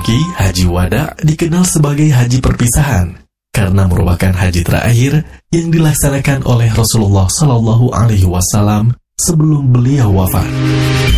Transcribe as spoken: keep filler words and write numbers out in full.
memasuki Haji Wada dikenal sebagai haji perpisahan karena merupakan haji terakhir yang dilaksanakan oleh Rasulullah Shallallahu Alaihi Wasallam sebelum beliau wafat.